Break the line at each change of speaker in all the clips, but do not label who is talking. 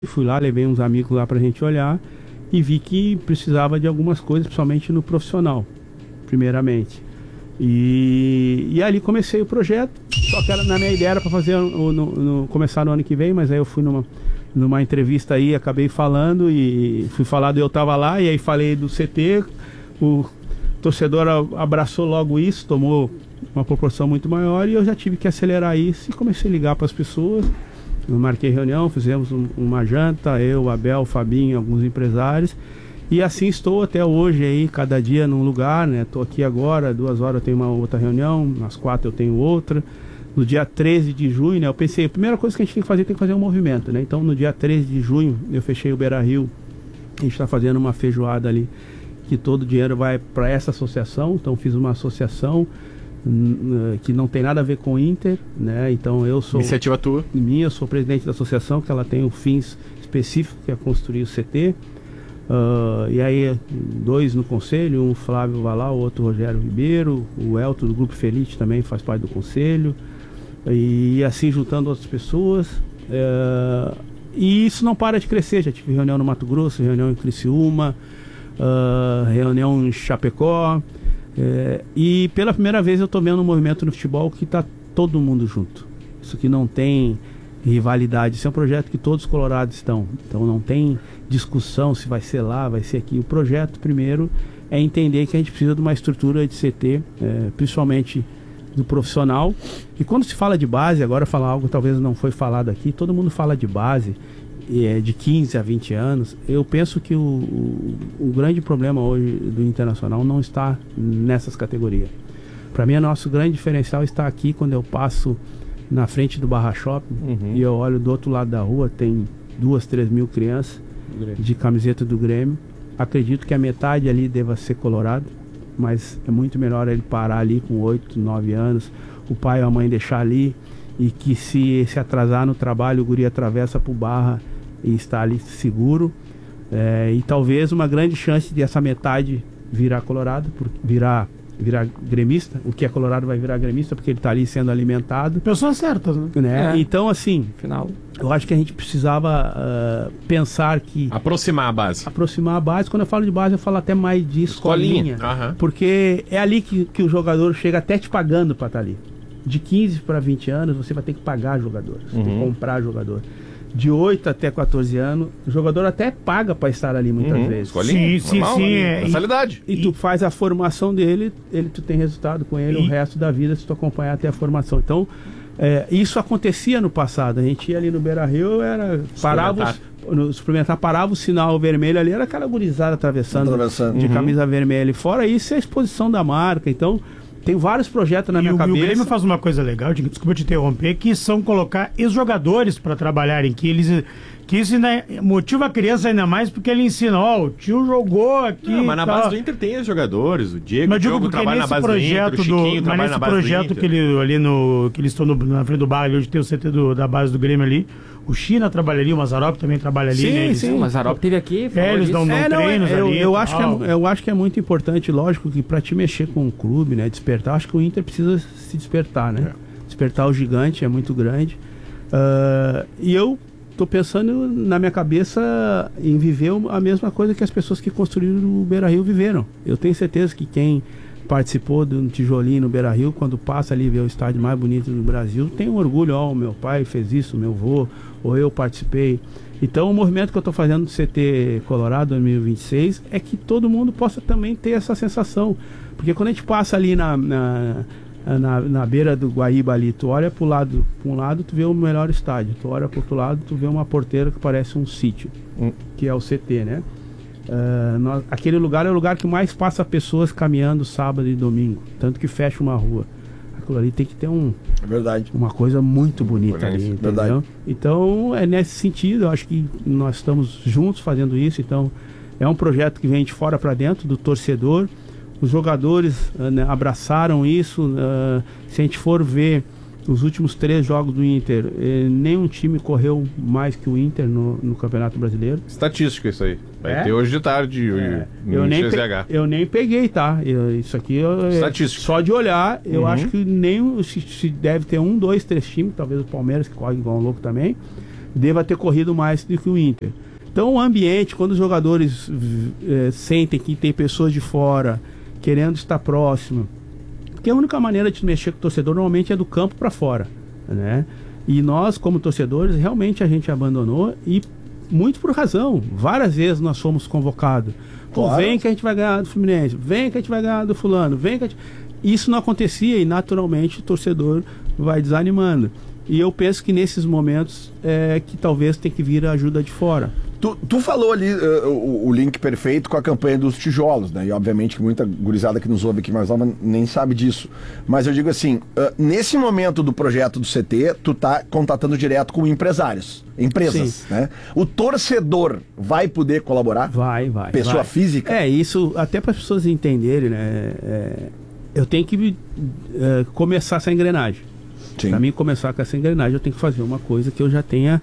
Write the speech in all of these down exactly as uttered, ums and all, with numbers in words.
Fui lá, levei uns amigos lá pra gente olhar e vi que precisava de algumas coisas, principalmente no profissional, primeiramente. E, e ali comecei o projeto, só que era, na minha ideia era para fazer no, no, no, começar no ano que vem, mas aí eu fui numa, numa entrevista aí, acabei falando e fui falado eu tava lá, e aí falei do C T, o torcedor abraçou logo isso, tomou uma proporção muito maior e eu já tive que acelerar isso e comecei a ligar para as pessoas. Eu marquei reunião, fizemos um, uma janta, eu, Abel, Fabinho, alguns empresários, e assim estou até hoje aí, cada dia num lugar, né? Estou aqui agora, duas horas eu tenho uma outra reunião, às quatro eu tenho outra. No dia treze de junho, né? Eu pensei, a primeira coisa que a gente tem que fazer tem que fazer um movimento, né? Então no dia treze de junho eu fechei o Beira-Rio, a gente está fazendo uma feijoada ali, que todo o dinheiro vai para essa associação, então fiz uma associação que não tem nada a ver com o Inter, né? Então eu sou...
Iniciativa tua?
Minha, eu sou presidente da associação, que ela tem um fins específico, que é construir o C T. Uh, e aí, dois no conselho, um Flávio Valau, o outro Rogério Ribeiro, o Elton do Grupo Felite também faz parte do conselho. E assim, juntando outras pessoas. Uh, e isso não para de crescer. Já tive reunião no Mato Grosso, reunião em Criciúma, uh, reunião em Chapecó. É, e pela primeira vez eu estou vendo um movimento no futebol que está todo mundo junto. Isso que não tem rivalidade, isso é um projeto que todos os colorados estão. Então não tem discussão se vai ser lá, vai ser aqui. O projeto primeiro é entender que a gente precisa de uma estrutura de C T, é, principalmente do profissional. E quando se fala de base, agora falar algo que talvez não foi falado aqui, todo mundo fala de base, é, de quinze a vinte anos. Eu penso que o, o, o grande problema hoje do Internacional não está nessas categorias. Para mim, o nosso grande diferencial está aqui quando eu passo na frente do Barra Shopping, uhum, e eu olho do outro lado da rua, tem duas, três mil crianças de camiseta do Grêmio. Acredito que a metade ali deva ser colorado, mas é muito melhor ele parar ali com oito, nove anos, o pai ou a mãe deixar ali, e que se se atrasar no trabalho, o guri atravessa pro Barra e está ali seguro. É, e talvez uma grande chance de essa metade virar colorado, por, virar, virar gremista. O que é colorado vai virar gremista, porque ele está ali sendo alimentado.
Pessoas certas, né?
né?
É.
Então, assim,
Final.
eu acho que a gente precisava uh, pensar que...
Aproximar a base.
Aproximar a base. Quando eu falo de base, eu falo até mais de escolinha.
escolinha. Uhum.
Porque é ali que, que o jogador chega até te pagando para estar ali. De quinze para vinte anos, você vai ter que pagar jogador. Você uhum. tem que comprar jogador. De oito até quatorze anos, o jogador até paga para estar ali muitas uhum. vezes.
Escolinha,
sim, normal, sim, sim. É,
mensalidade.
E, e tu faz a formação dele, ele tu tem resultado com ele e... o resto da vida se tu acompanhar até a formação. Então, é, isso acontecia no passado. A gente ia ali no Beira-Rio, era parava os, no suplementar, parava o sinal vermelho ali, era aquela gurizada atravessando, atravessando. de uhum. camisa vermelha. E fora isso, é a exposição da marca. Então, tem vários projetos na
e
minha
o,
cabeça.
E o Grêmio faz uma coisa legal, desculpa te interromper, que são colocar ex-jogadores para trabalharem, que eles... Que isso ainda motiva a criança ainda mais porque ele ensina, ó, oh, o tio jogou aqui.
Não, mas na base do Inter tem os jogadores, o Diego,
mas
o Diogo trabalha na base do Inter, o Chiquinho
do,
trabalha
nesse
na base
projeto
do Inter.
Que ele, ali no, que eles estão no, na frente do bar, ali onde tem o C T do, da base do Grêmio ali, o China trabalha ali, o Mazzaropi também trabalha ali,
sim,
né? Eles,
sim,
o Mazzaropi teve aqui,
é, eles dão, dão
é,
treinos
não, eu,
ali.
Eu acho, que é, eu acho que é muito importante, lógico, que para te mexer com o clube, né, despertar, acho que o Inter precisa se despertar, né? É. Despertar o gigante é muito grande. Uh, e eu tô pensando na minha cabeça em viver a mesma coisa que as pessoas que construíram o Beira-Rio viveram. Eu tenho certeza que quem participou do tijolinho no Beira-Rio, quando passa ali e vê o estádio mais bonito do Brasil, tem um orgulho, ó, oh, meu pai fez isso, meu avô, ou eu participei. Então o movimento que eu estou fazendo do C T Colorado dois mil e vinte e seis é que todo mundo possa também ter essa sensação. Porque quando a gente passa ali na... na Na, na beira do Guaíba ali, tu olha pro lado, pra um lado tu vê o melhor estádio, tu olha pro outro lado tu vê uma porteira que parece um sítio, hum. que é o C T, né? Uh, nós, aquele lugar é o lugar que mais passa pessoas caminhando sábado e domingo, tanto que fecha uma rua. Aquilo ali tem que ter um,
é verdade.
uma coisa muito bonita
é
ali, entendeu?
Verdade.
Então é nesse sentido, eu acho que nós estamos juntos fazendo isso, então é um projeto que vem de fora para dentro, do torcedor. Os jogadores uh, né, abraçaram isso. Uh, se a gente for ver os últimos três jogos do Inter, eh, nenhum time correu mais que o Inter no, no Campeonato Brasileiro.
Estatística isso aí. Vai
é?
ter hoje de tarde
é.
no
eu, nem
X H.
eu nem peguei, tá? Eu, isso aqui eu,
Estatística.
Só de olhar, eu
uhum.
acho que nem se, se deve ter um, dois, três times, talvez o Palmeiras que corre igual um louco também. deva ter corrido mais do que o Inter. Então o ambiente, quando os jogadores é, sentem que tem pessoas de fora querendo estar próximo, porque a única maneira de mexer com o torcedor normalmente é do campo para fora, né? E nós, como torcedores, realmente a gente abandonou, e muito por razão. Várias vezes nós fomos convocados. Pô, claro. Vem que a gente vai ganhar do Fluminense, vem que a gente vai ganhar do fulano, vem que a gente... Isso não acontecia e naturalmente o torcedor vai desanimando. E eu penso que nesses momentos é que talvez tem que vir a ajuda de fora.
Tu, tu falou ali uh, o, o link perfeito com a campanha dos tijolos, né? E obviamente que muita gurizada que nos ouve aqui mais nova nem sabe disso. Mas eu digo assim, uh, nesse momento do projeto do C T, tu tá contatando direto com empresários, empresas, Sim. né? O torcedor vai poder colaborar?
Vai, vai.
Pessoa
vai.
física?
É, isso até para as pessoas entenderem, né? É, eu tenho que é, começar essa engrenagem. Para mim começar com essa engrenagem, eu tenho que fazer uma coisa que eu já tenha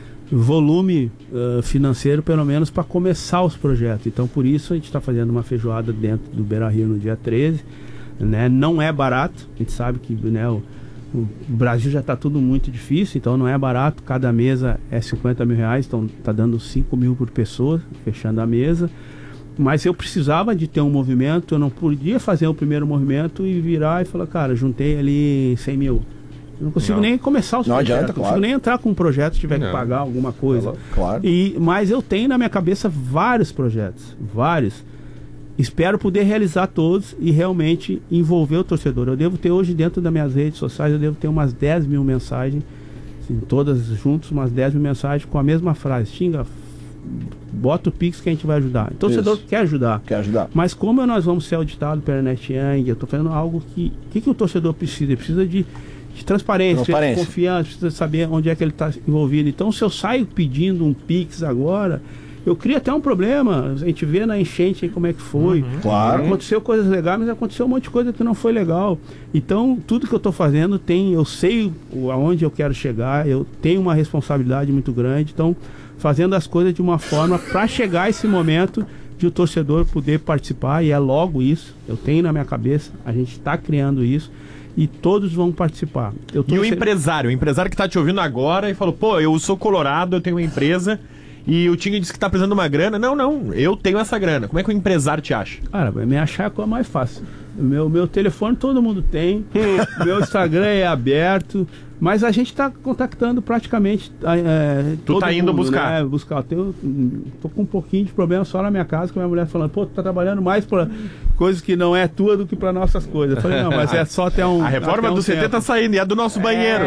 volume uh, financeiro, pelo menos, para começar os projetos. Então, por isso, a gente está fazendo uma feijoada dentro do Beira-Rio no dia treze. Né? Não é barato, a gente sabe que, né, o, o Brasil já está tudo muito difícil, então não é barato. Cada mesa é cinquenta mil reais, então está dando cinco mil por pessoa, fechando a mesa. Mas eu precisava de ter um movimento, eu não podia fazer o primeiro movimento e virar e falar, cara, juntei ali cem mil. Eu não consigo não. nem começar os
não
projetos,
adianta,
não consigo
claro.
nem entrar com um projeto se tiver
não.
que pagar alguma coisa.
Claro.
E, mas eu tenho na minha cabeça vários projetos, vários. Espero poder realizar todos e realmente envolver o torcedor. Eu devo ter hoje dentro das minhas redes sociais, eu devo ter umas dez mil mensagens, assim, todas juntas, umas dez mil mensagens com a mesma frase. Xinga, bota o Pix que a gente vai ajudar. O torcedor
Isso.
quer ajudar.
Quer ajudar.
Mas como nós vamos ser auditados pela Ernst Young, eu estou fazendo algo que... O que, que o torcedor precisa? Ele precisa de... de transparência,
transparência,
de confiança, precisa saber onde é que ele está envolvido. Então, se eu saio pedindo um Pix agora, eu crio até um problema. A gente vê na enchente aí como é que foi.
Uhum. Claro.
Aconteceu coisas legais, mas aconteceu um monte de coisa que não foi legal. Então, tudo que eu estou fazendo tem, eu sei aonde eu quero chegar, eu tenho uma responsabilidade muito grande. Então, fazendo as coisas de uma forma para chegar a esse momento de o torcedor poder participar, e é logo isso. Eu tenho na minha cabeça, a gente está criando isso. E todos vão participar. Eu tô
e o
ser...
empresário? O empresário que está te ouvindo agora e falou, pô, eu sou colorado, eu tenho uma empresa e o Tinga disse que está precisando de uma grana. Não, não, eu tenho essa grana. Como é que o empresário te acha?
Cara, me achar é a coisa mais fácil. Meu, meu telefone todo mundo tem, meu Instagram é aberto, mas a gente está contactando praticamente é,
tu
todo
tá indo
mundo,
buscar?
Né? buscar. Eu tenho, tô com um pouquinho de problema só na minha casa, com a minha mulher falando, pô, tu tá trabalhando mais para coisas que não é tua do que para nossas coisas. Eu falei, não, mas é só até um...
A reforma
um
do C T
tempo.
tá saindo e é do nosso banheiro.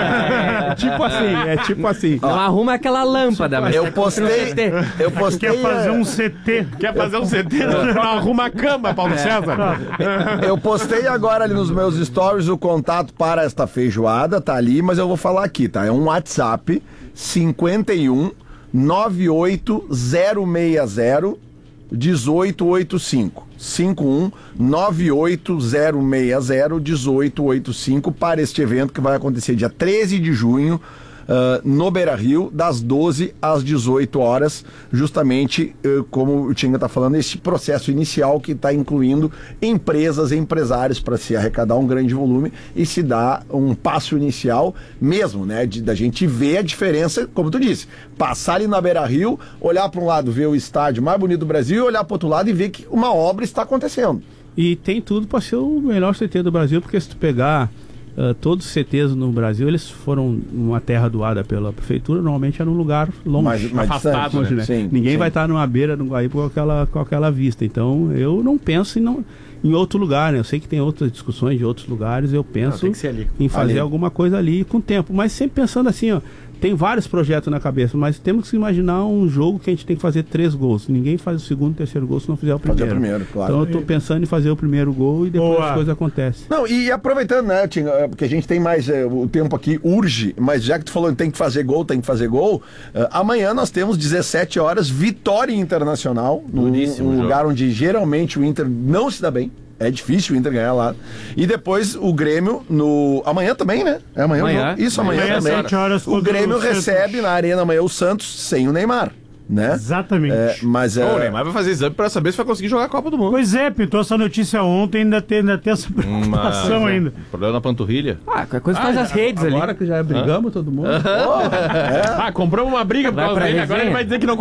É, tipo assim, é tipo assim.
Não arruma aquela lâmpada, mas
Eu postei, eu postei...
Quer fazer um C T.
Quer fazer um C T? Não arruma a cama, Paulo César.
Eu postei agora ali nos meus stories o contato para esta feijoada, tá ali, mas eu vou falar aqui, tá? É um WhatsApp cinquenta e um, nove oito zero seis zero, um oito oito cinco. cinquenta e um, nove oito zero seis zero, um oito oito cinco para este evento que vai acontecer dia treze de junho. Uh, no Beira-Rio, das doze às dezoito horas, justamente uh, como o Tinga está falando, esse processo inicial que está incluindo empresas e empresários para se arrecadar um grande volume e se dar um passo inicial mesmo, né, de, da gente ver a diferença, como tu disse, passar ali na Beira-Rio, olhar para um lado, ver o estádio mais bonito do Brasil e olhar para outro lado e ver que uma obra está acontecendo.
E tem tudo para ser o melhor C T do Brasil, porque se tu pegar Uh, todos os C Ts no Brasil, eles foram uma terra doada pela prefeitura, normalmente era um lugar longe,
mais, mais
afastado,
longe, né?
Sim,
Ninguém
sim.
vai estar numa beira do Guaíba com aquela, com aquela vista. Então, eu não penso em, não, em outro lugar, né? Eu sei que tem outras discussões de outros lugares, eu penso
Não, tem que ser ali.
em fazer
Ali.
alguma coisa ali com o tempo, mas sempre pensando assim, ó, tem vários projetos na cabeça, mas temos que imaginar um jogo que a gente tem que fazer três gols. Ninguém faz o segundo, terceiro gol se não fizer o primeiro.
Fazer o primeiro, claro.
Então eu tô pensando em fazer o primeiro gol e depois
Boa.
as coisas acontecem.
Não, e aproveitando, né, Tinga, é, porque a gente tem mais, é, o tempo aqui urge, mas já que tu falou que tem que fazer gol, tem que fazer gol, é, amanhã nós temos dezessete horas, Vitória Internacional, num,
Duríssimo
num
jogo.
lugar onde geralmente o Inter não se dá bem. É difícil o Inter ganhar lá. E depois o Grêmio no... Amanhã também, né? É amanhã,
Amanhã.
o jogo? Isso, amanhã,
Amanhã,
também.
sete horas,
O
contra
Grêmio
o Santos.
recebe na Arena amanhã o Santos sem o Neymar. né?
Exatamente.
É, mas é...
Ô, o Neymar vai fazer exame pra saber se vai conseguir jogar a Copa do Mundo.
Pois é, pintou essa notícia ontem, ainda tem, ainda tem essa preocupação
Mas,
ainda.
Problema na panturrilha.
Ah, qualquer coisa faz as redes ali.
Agora que já brigamos todo mundo.
Ah, compramos uma briga por
Vai
causa
pra
dele, agora
resenha.
ele vai dizer que não